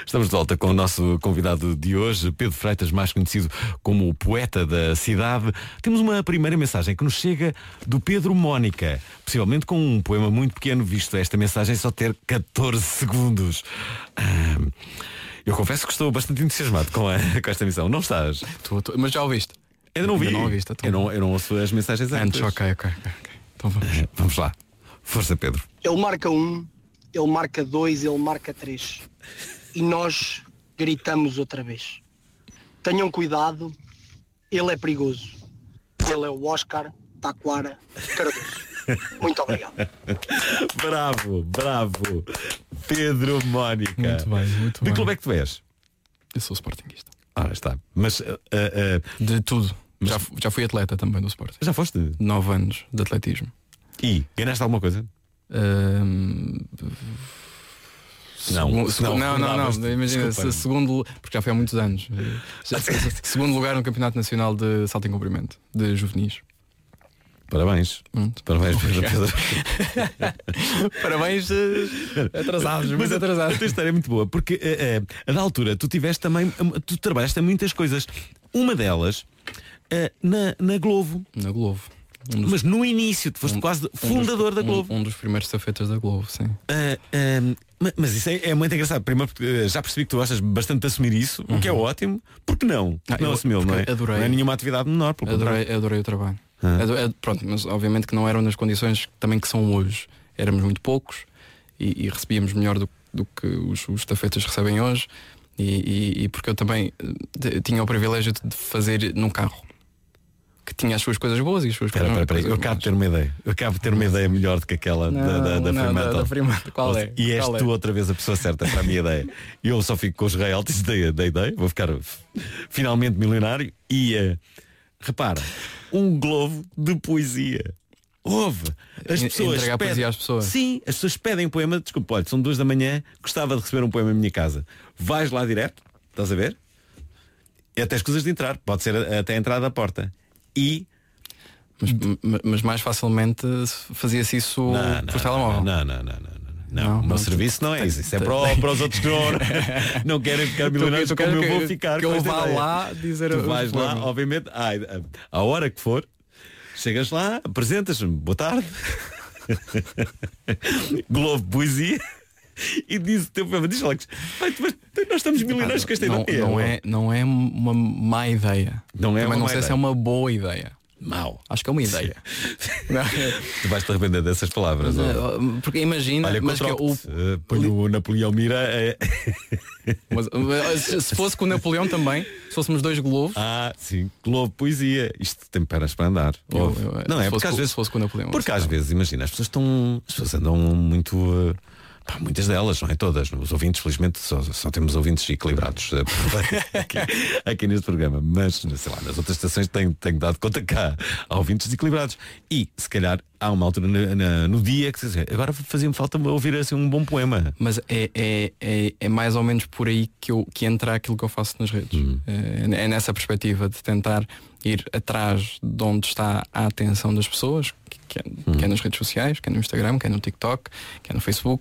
Estamos de volta com o nosso convidado de hoje, Pedro Freitas, mais conhecido como o poeta da cidade. Temos uma primeira mensagem que nos chega do Pedro Mónica, possivelmente com um poema muito pequeno, visto esta mensagem só ter 14 segundos. Eu confesso que estou bastante entusiasmado com esta missão. Não estás? Mas já ouviste? Ainda não vi. Ainda não ouviste, então... eu não ouço as mensagens antes. Ok. Então vamos. Vamos lá. Força, Pedro. Ele marca 1, ele marca 2, ele marca 3. E nós gritamos outra vez. Tenham cuidado, ele é perigoso. Ele é o Oscar Taquara Cardoso. Muito obrigado. Bravo. Pedro Mónica. Muito bem. De que clube é que tu és? Eu sou sportinguista. Está. Mas... De tudo. Já fui atleta também do Sporting. Já foste? 9 anos de atletismo. E ganhaste alguma coisa? Não. Imagina, segundo, porque já foi há muitos anos. Segundo lugar no Campeonato Nacional de Salto em Comprimento, de juvenis. Parabéns. Parabéns, Pedro. Parabéns atrasados, muito atrasados. A tua história é muito boa, porque a da altura tu tiveste também, tu trabalhaste em muitas coisas. Uma delas na Globo. Na Globo. Mas no início, tu foste quase fundador da Globo. Um dos primeiros estafetas da Globo, sim. Mas isso é muito engraçado. Primeiro porque já percebi que tu gostas bastante de assumir isso, o que é ótimo. Porque não? Não assumi-lo, não é? Adorei. Não é nenhuma atividade menor. Adorei o trabalho. Pronto, mas obviamente que não eram nas condições também que são hoje. Éramos muito poucos e recebíamos melhor do que os estafetas recebem hoje. E porque eu também tinha o privilégio de fazer num carro que tinha as suas coisas boas e as suas coisas Espera, eu acabo de ter uma ideia melhor do que aquela da Fremantle. Qual é? E és tu outra vez a pessoa certa para a minha ideia. E eu só fico com os royalties da ideia. Vou ficar finalmente milionário. E repara, um globo de poesia. Houve. As pessoas entregar poesia às pessoas. Sim, as pessoas pedem um poema. Desculpa, olha, são 2 da manhã, gostava de receber um poema em minha casa. Vais lá direto, estás a ver? E até escusas de entrar, pode ser até a entrada da porta. Mas mais facilmente fazia-se isso por telemóvel. Não, o meu serviço não é isso. Isso é para os outros que não querem ficar milionários como eu vou ficar. Que eu vá lá dizer. Tu vais lá, obviamente, à hora que for, chegas lá, apresentas-me, boa tarde. Globo Poesia. E diz o teu poema, diz lá que nós estamos milionários com esta ideia. Não é uma má ideia. Também não sei se é uma boa ideia. Mau. Acho que é uma ideia. Tu vais te arrepender dessas palavras. Porque imagina. Olha, mas que põe o Napoleão Mira. Mas se fosse com o Napoleão também, se fôssemos 2 globos. Sim, Globo Poesia. Isto tem pernas para andar. Não é? Porque às vezes fosse com o Napoleão. Porque às vezes, imagina, as pessoas andam muito. Muitas delas, não é todas. Os ouvintes, felizmente, só temos ouvintes equilibrados aqui neste programa. Mas, sei lá, nas outras estações tenho dado conta cá há ouvintes desequilibrados. E, se calhar, há uma altura no dia que se diz, agora fazia-me falta ouvir assim um bom poema. Mas é mais ou menos por aí que entra aquilo que eu faço nas redes. É nessa perspectiva de tentar ir atrás de onde está a atenção das pessoas, que é nas redes sociais, que é no Instagram, que é no TikTok, que é no Facebook,